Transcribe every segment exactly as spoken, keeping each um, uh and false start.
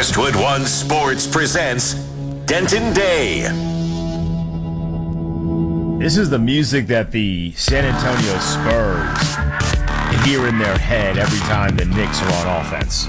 Westwood One Sports presents Denton Day. This is the music that the San Antonio Spurs hear in their head every time the Knicks are on offense.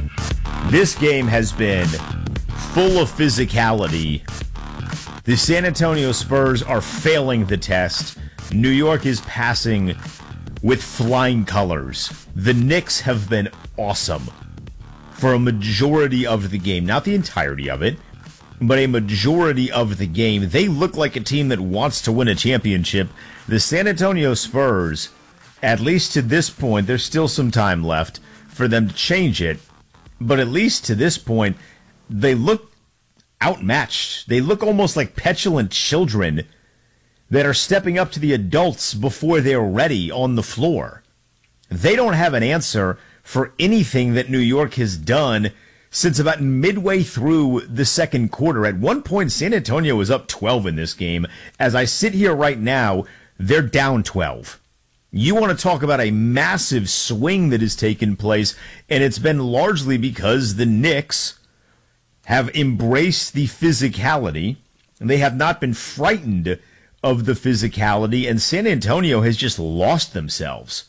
This game has been full of physicality. The San Antonio Spurs are failing the test. New York is passing with flying colors. The Knicks have been awesome for a majority of the game. Not the entirety of it, but a majority of the game. They look like a team that wants to win a championship. The San Antonio Spurs, at least to this point, there's still some time left for them to change it, but at least to this point, they look outmatched. They look almost like petulant children that are stepping up to the adults before they're ready on the floor. They don't have an answer for anything that New York has done since about midway through the second quarter. At one point, San Antonio was up twelve in this game. As I sit here right now, they're down twelve. You want to talk about a massive swing that has taken place, and it's been largely because the Knicks have embraced the physicality. They have not been frightened of the physicality, and San Antonio has just lost themselves.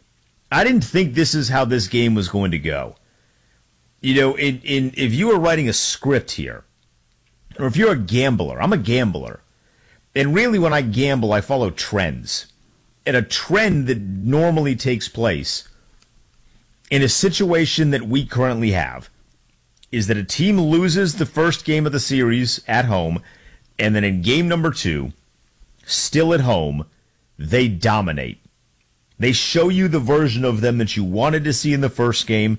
I didn't think this is how this game was going to go. You know, in, in if you were writing a script here, or if you're a gambler, I'm a gambler, and really when I gamble, I follow trends. And a trend that normally takes place in a situation that we currently have is that a team loses the first game of the series at home, and then in game number two, still at home, they dominate. They show you the version of them that you wanted to see in the first game,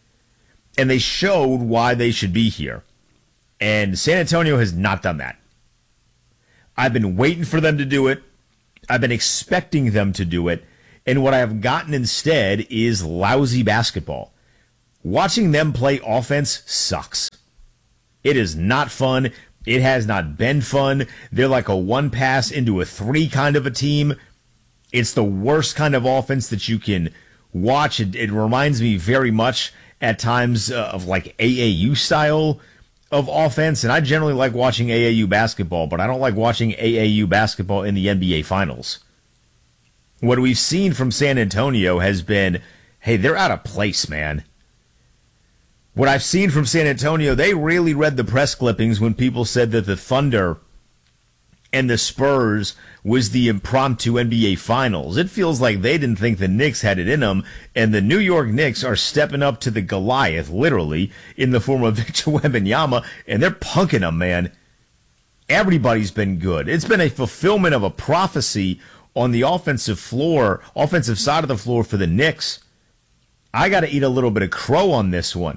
and they showed why they should be here. And San Antonio has not done that. I've been waiting for them to do it. I've been expecting them to do it. And what I have gotten instead is lousy basketball. Watching them play offense sucks. It is not fun. It has not been fun. They're like a one pass into a three kind of a team. It's the worst kind of offense that you can watch. It, it reminds me very much at times uh, of like A A U style of offense. And I generally like watching A A U basketball, but I don't like watching A A U basketball in the N B A Finals. What we've seen from San Antonio has been, hey, they're out of place, man. What I've seen from San Antonio, they really read the press clippings when people said that the Thunder and the Spurs was the impromptu N B A Finals. It feels like they didn't think the Knicks had it in them, and the New York Knicks are stepping up to the Goliath, literally, in the form of Victor Wembanyama, and they're punking them, man. Everybody's been good. It's been a fulfillment of a prophecy on the offensive floor, offensive side of the floor for the Knicks. I got to eat a little bit of crow on this one.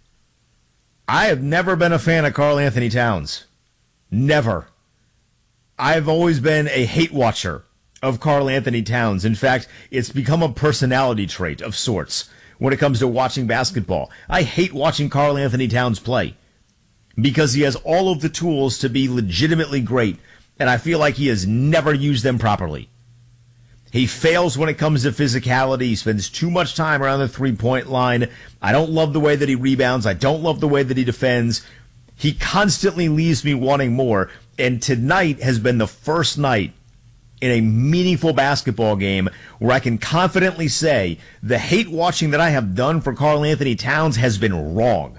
I have never been a fan of Karl Anthony Towns. Never. I've always been a hate watcher of Karl Anthony Towns. In fact, it's become a personality trait of sorts when it comes to watching basketball. I hate watching Karl Anthony Towns play because he has all of the tools to be legitimately great, and I feel like he has never used them properly. He fails when it comes to physicality. He spends too much time around the three-point line. I don't love the way that he rebounds. I don't love the way that he defends. He constantly leaves me wanting more. And tonight has been the first night in a meaningful basketball game where I can confidently say the hate watching that I have done for Karl Anthony Towns has been wrong.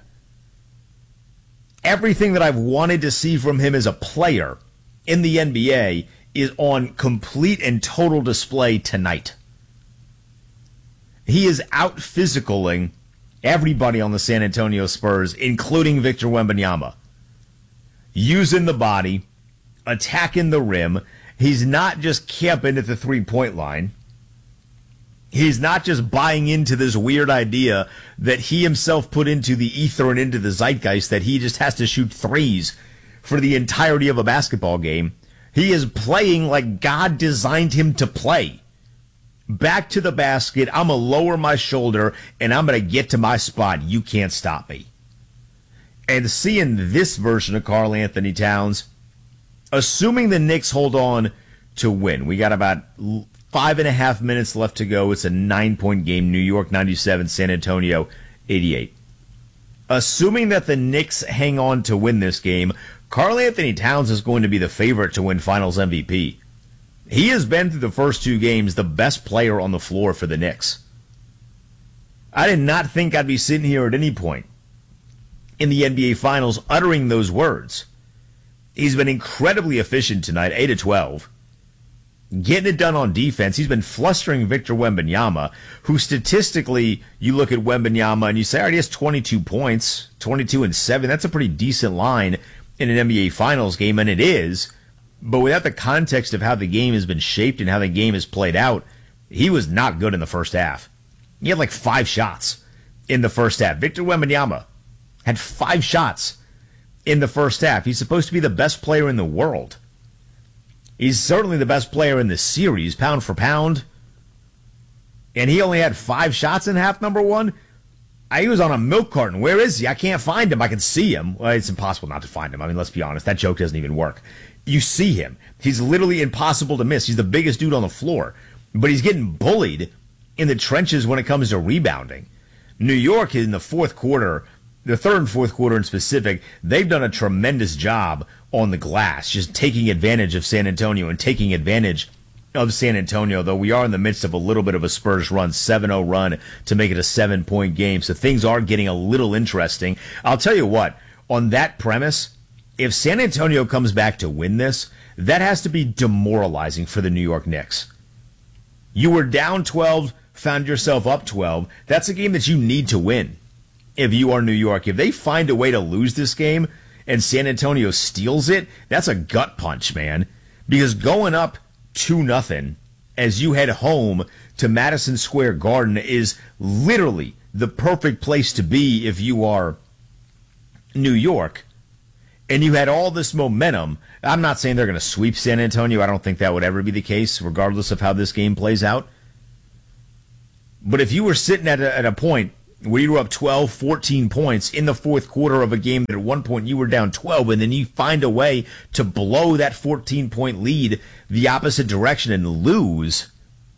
Everything that I've wanted to see from him as a player in the N B A is on complete and total display tonight. He is out-physicaling everybody on the San Antonio Spurs, including Victor Wembanyama. Using the body, attacking the rim. He's not just camping at the three-point line. He's not just buying into this weird idea that he himself put into the ether and into the zeitgeist that he just has to shoot threes for the entirety of a basketball game. He is playing like God designed him to play. Back to the basket, I'm going to lower my shoulder, and I'm going to get to my spot. You can't stop me. And seeing this version of Karl Anthony Towns, assuming the Knicks hold on to win, we got about five and a half minutes left to go. It's a nine-point game. New York ninety-seven, San Antonio eighty-eight. Assuming that the Knicks hang on to win this game, Karl-Anthony Towns is going to be the favorite to win Finals M V P. He has been through the first two games the best player on the floor for the Knicks. I did not think I'd be sitting here at any point in the N B A Finals uttering those words. He's been incredibly efficient tonight, eight of twelve. Getting it done on defense. He's been flustering Victor Wembanyama, who statistically, you look at Wembanyama and you say, all right, he has twenty-two points, twenty-two and seven. That's a pretty decent line in an N B A Finals game, and it is. But without the context of how the game has been shaped and how the game has played out, he was not good in the first half. He had like five shots in the first half. Victor Wembanyama had five shots in the first half. He's supposed to be the best player in the world. He's certainly the best player in the series, pound for pound. And he only had five shots in half number one? He was on a milk carton. Where is he? I can't find him. I can see him. Well, it's impossible not to find him. I mean, let's be honest. That joke doesn't even work. You see him. He's literally impossible to miss. He's the biggest dude on the floor. But he's getting bullied in the trenches when it comes to rebounding. New York in the fourth quarter, the third and fourth quarter in specific, they've done a tremendous job on the glass, just taking advantage of San Antonio and taking advantage of San Antonio, though we are in the midst of a little bit of a Spurs run, seven oh run to make it a seven-point game. So things are getting a little interesting. I'll tell you what, on that premise, if San Antonio comes back to win this, that has to be demoralizing for the New York Knicks. You were down twelve, found yourself up twelve. That's a game that you need to win if you are New York. If they find a way to lose this game and San Antonio steals it, that's a gut punch, man. Because going up two nothing as you head home to Madison Square Garden is literally the perfect place to be if you are New York. And you had all this momentum. I'm not saying they're going to sweep San Antonio. I don't think that would ever be the case, regardless of how this game plays out. But if you were sitting at a, at a point where you were up twelve, fourteen points in the fourth quarter of a game that at one point you were down twelve, and then you find a way to blow that fourteen-point lead the opposite direction and lose,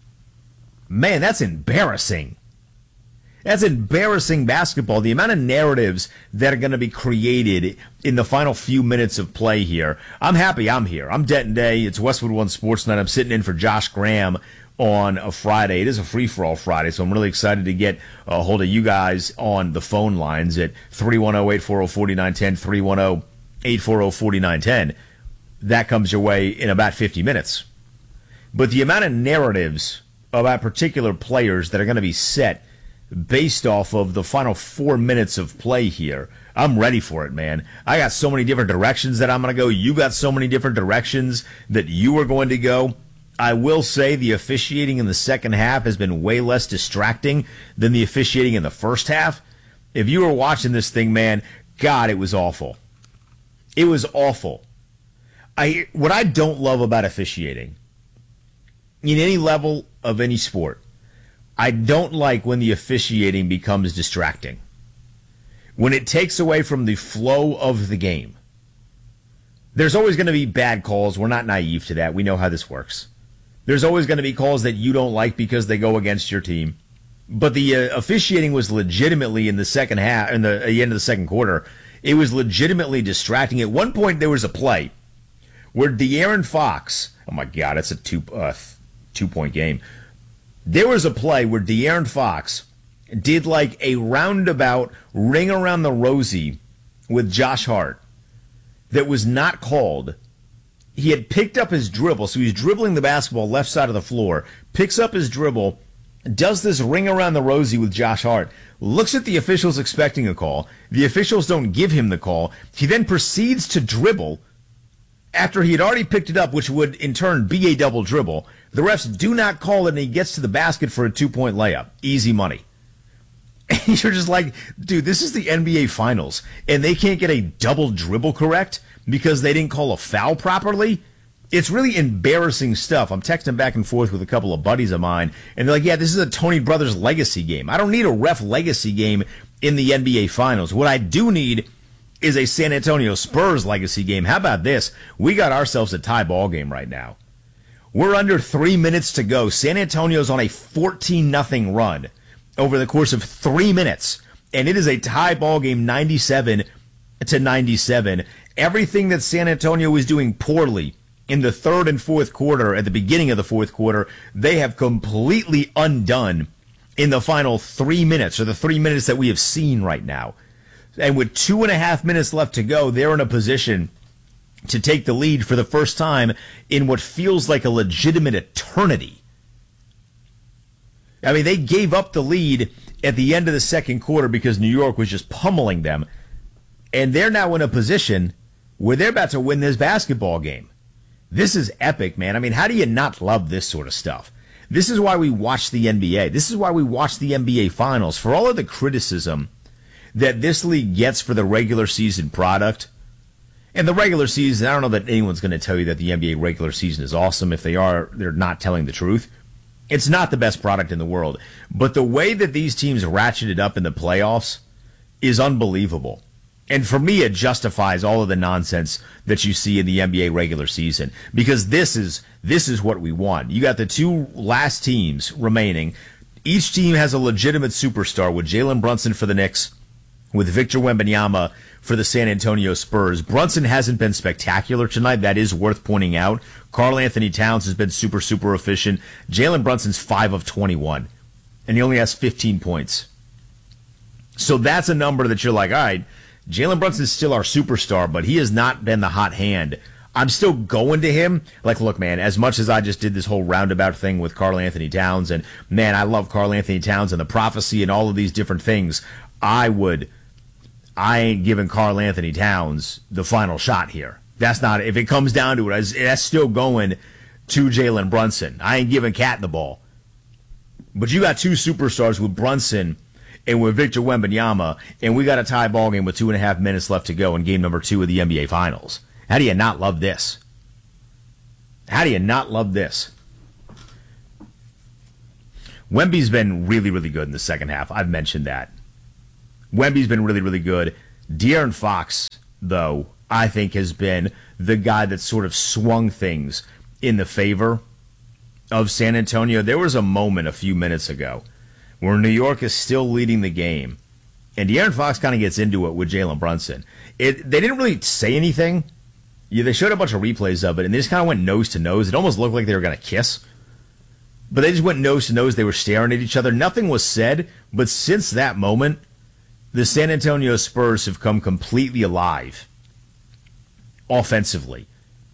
man, that's embarrassing. That's embarrassing basketball. The amount of narratives that are going to be created in the final few minutes of play here. I'm happy I'm here. I'm Denton Day. It's Westwood One Sports Night. I'm sitting in for Josh Graham on a Friday. It is a free-for-all Friday, so I'm really excited to get a hold of you guys on the phone lines at three one zero, eight four zero, four nine one zero, three one zero, eight four zero, four nine one zero. That comes your way in about fifty minutes. But the amount of narratives about particular players that are going to be set based off of the final four minutes of play here, I'm ready for it, man. I got so many different directions that I'm going to go. You got so many different directions that you are going to go. I will say the officiating in the second half has been way less distracting than the officiating in the first half. If you were watching this thing, man, God, it was awful. It was awful. I what I don't love about officiating in any level of any sport, I don't like when the officiating becomes distracting. When it takes away from the flow of the game. There's always going to be bad calls. We're not naive to that. We know how this works. There's always going to be calls that you don't like because they go against your team. But the uh, officiating was legitimately in the second half, in the, at the end of the second quarter, it was legitimately distracting. At one point, there was a play where De'Aaron Fox, oh my God, it's a two, uh, two-point game. There was a play where De'Aaron Fox did like a roundabout ring around the rosy with Josh Hart that was not called. He had picked up his dribble, so he's dribbling the basketball left side of the floor, picks up his dribble, does this ring around the rosy with Josh Hart, looks at the officials expecting a call. The officials don't give him the call. He then proceeds to dribble after he had already picked it up, which would in turn be a double dribble. The refs do not call it, and he gets to the basket for a two-point layup. Easy money. And you're just like, dude, this is the N B A Finals, and they can't get a double dribble correct because they didn't call a foul properly? It's really embarrassing stuff. I'm texting back and forth with a couple of buddies of mine, and they're like, yeah, this is a Tony Brothers legacy game. I don't need a ref legacy game in the N B A Finals. What I do need is a San Antonio Spurs legacy game. How about this? We got ourselves a tie ball game right now. We're under three minutes to go. San Antonio's on a fourteen nothing run over the course of three minutes and it is a tie ball game, ninety-seven to ninety-seven. Everything that San Antonio was doing poorly in the third and fourth quarter, at the beginning of the fourth quarter, they have completely undone in the final three minutes, or the three minutes that we have seen right now. And with two and a half minutes left to go, they're in a position to take the lead for the first time in what feels like a legitimate eternity. I mean, they gave up the lead at the end of the second quarter because New York was just pummeling them. And they're now in a position where they're about to win this basketball game. This is epic, man. I mean, how do you not love this sort of stuff? This is why we watch the N B A. This is why we watch the N B A Finals. For all of the criticism that this league gets for the regular season product, and the regular season, I don't know that anyone's going to tell you that the N B A regular season is awesome. If they are, they're not telling the truth. It's not the best product in the world. But the way that these teams ratcheted up in the playoffs is unbelievable. And for me, it justifies all of the nonsense that you see in the N B A regular season, because this is this is what we want. You got the two last teams remaining. Each team has a legitimate superstar, with Jalen Brunson for the Knicks, with Victor Wembanyama for the San Antonio Spurs. Brunson hasn't been spectacular tonight. That is worth pointing out. Karl Anthony Towns has been super, super efficient. Jalen Brunson's five of twenty-one, and he only has fifteen points. So that's a number that you're like, all right, Jalen Brunson's still our superstar, but he has not been the hot hand. I'm still going to him. Like, look, man, as much as I just did this whole roundabout thing with Karl Anthony Towns, and, man, I love Karl Anthony Towns and the prophecy and all of these different things, I would, I ain't giving Karl Anthony Towns the final shot here. That's not, if it comes down to it, that's still going to Jalen Brunson. I ain't giving Cat the ball. But you got two superstars with Brunson and with Victor Wembanyama, and we got a tie ball game with two and a half minutes left to go in game number two of the N B A Finals. How do you not love this? How do you not love this? Wemby's been really, really good in the second half. I've mentioned that. Wemby's been really, really good. De'Aaron Fox, though, I think has been the guy that sort of swung things in the favor of San Antonio. There was a moment a few minutes ago where New York is still leading the game, and De'Aaron Fox kind of gets into it with Jalen Brunson. It, they didn't really say anything. Yeah, they showed a bunch of replays of it, and they just kind of went nose to nose. It almost looked like they were going to kiss, but they just went nose to nose. They were staring at each other. Nothing was said, but since that moment, the San Antonio Spurs have come completely alive offensively,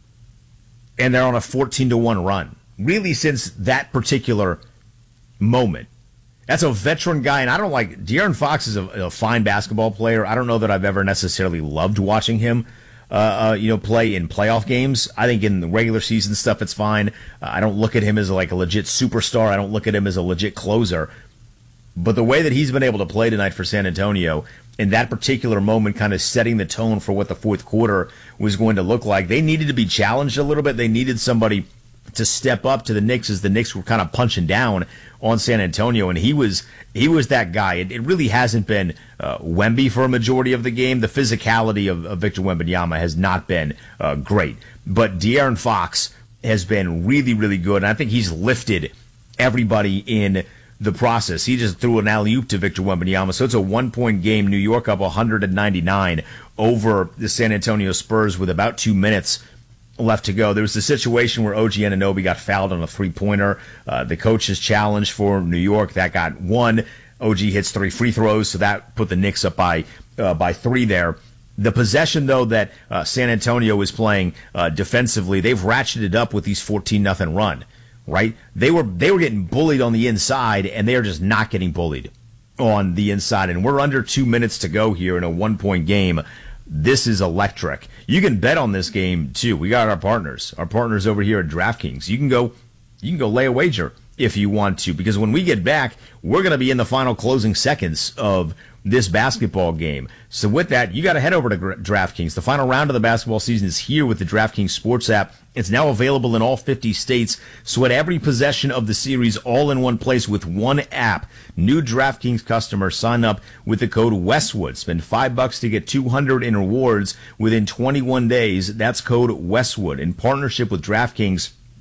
and they're on a fourteen to one run, really, since that particular moment. That's a veteran guy, and I don't like, De'Aaron Fox is a, a fine basketball player. I don't know that I've ever necessarily loved watching him uh, uh, you know, play in playoff games. I think in the regular season stuff, it's fine. Uh, I don't look at him as like a legit superstar. I don't look at him as a legit closer. But the way that he's been able to play tonight for San Antonio, in that particular moment, kind of setting the tone for what the fourth quarter was going to look like, they needed to be challenged a little bit. They needed somebody to step up to the Knicks as the Knicks were kind of punching down on San Antonio, and he was he was that guy. It, it really hasn't been uh, Wemby for a majority of the game. The physicality of, of Victor Wembanyama has not been uh, great, but De'Aaron Fox has been really, really good, and I think he's lifted everybody in the process. He just threw an alley-oop to Victor Wembanyama, so it's a one-point game. New York up one ninety-nine over the San Antonio Spurs with about two minutes left to go. There was a situation where O G Anunoby got fouled on a three-pointer. Uh, the coach's challenge for New York, that got one. O G hits three free throws, so that put the Knicks up by uh, by three there. The possession, though, that uh, San Antonio is playing uh, defensively, they've ratcheted up with these fourteen nothing run, right? They were they were getting bullied on the inside, and they are just not getting bullied on the inside. And we're under two minutes to go here in a one-point game. This is electric. You can bet on this game too. We got our partners, our partners over here at DraftKings. You can go, you can go lay a wager if you want to, because when we get back, we're going to be in the final closing seconds of this basketball game. So with that, you got to head over to DraftKings. The final round of the basketball season is here with the DraftKings Sports app. It's now available in all fifty states. Sweat every possession of the series all in one place with one app. New DraftKings customers sign up with the code Westwood. Spend five bucks to get two hundred in rewards within twenty-one days. That's code Westwood in partnership with DraftKings.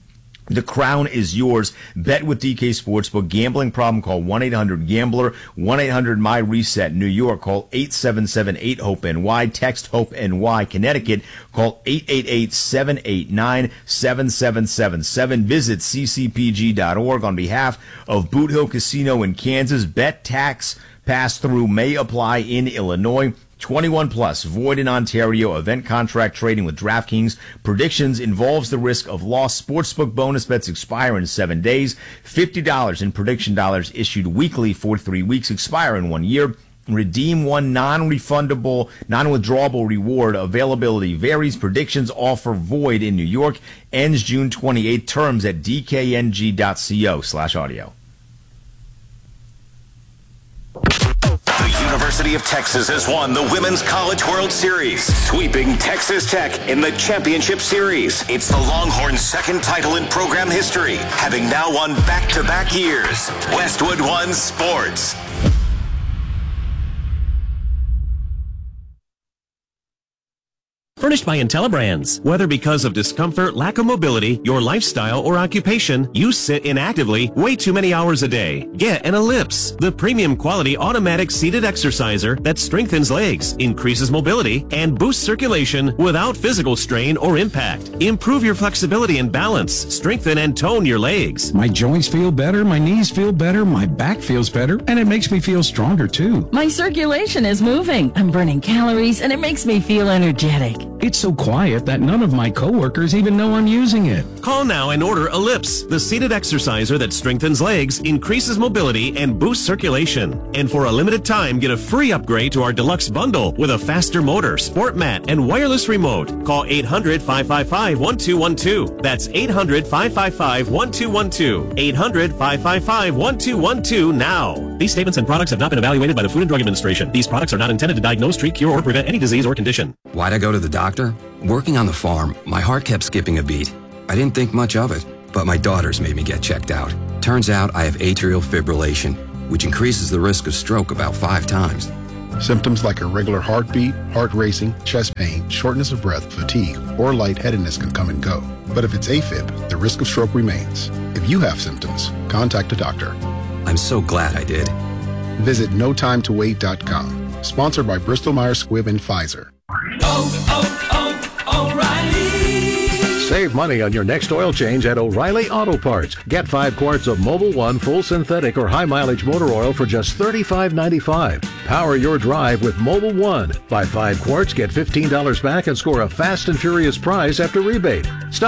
The crown is yours. Bet with D K Sportsbook. Gambling problem? Call one eight hundred gambler. one eight hundred my reset. New York, call eight seven seven eight hope N Y. Text HOPE-NY. Connecticut, call eight eight eight seven eight nine seven seven seven seven. Visit c c p g dot org on behalf of Boot Hill Casino in Kansas. Bet tax pass-through may apply in Illinois. twenty-one plus, void in Ontario. Event contract trading with DraftKings. Predictions involves the risk of loss. Sportsbook bonus bets expire in seven days. fifty dollars in prediction dollars issued weekly for three weeks, expire in one year. Redeem one non-refundable, non-withdrawable reward. Availability varies. Predictions offer void in New York. Ends June twenty-eighth. Terms at d k n g dot co slash audio. The University of Texas has won the Women's College World Series, sweeping Texas Tech in the championship series. It's the Longhorns' second title in program history, having now won back-to-back years. Westwood One Sports. Furnished by IntelliBrands. Whether because of discomfort, lack of mobility, your lifestyle, or occupation, you sit inactively way too many hours a day. Get an Ellipse, the premium quality automatic seated exerciser that strengthens legs, increases mobility, and boosts circulation without physical strain or impact. Improve your flexibility and balance, strengthen and tone your legs. My joints feel better, my knees feel better, my back feels better, and it makes me feel stronger too. My circulation is moving. I'm burning calories, and it makes me feel energetic. It's so quiet that none of my coworkers even know I'm using it. Call now and order Ellipse, the seated exerciser that strengthens legs, increases mobility, and boosts circulation. And for a limited time, get a free upgrade to our deluxe bundle with a faster motor, sport mat, and wireless remote. Call eight hundred, five five five, one two one two. That's eight hundred, five five five, one two one two. eight hundred, five five five, one two one two now. These statements and products have not been evaluated by the Food and Drug Administration. These products are not intended to diagnose, treat, cure, or prevent any disease or condition. Why'd I go to the doctor? Working on the farm, my heart kept skipping a beat. I didn't think much of it, but my daughters made me get checked out. Turns out I have atrial fibrillation, which increases the risk of stroke about five times. Symptoms like irregular heartbeat, heart racing, chest pain, shortness of breath, fatigue, or lightheadedness can come and go. But if it's AFib, the risk of stroke remains. If you have symptoms, contact a doctor. I'm so glad I did. Visit no time to wait dot com. Sponsored by Bristol Myers Squibb and Pfizer. Oh, oh, oh, O'Reilly! Save money on your next oil change at O'Reilly Auto Parts. Get five quarts of Mobil One full synthetic or high mileage motor oil for just thirty-five ninety-five. Power your drive with Mobil One. Buy five quarts, get fifteen dollars back, and score a fast and furious prize after rebate. Stop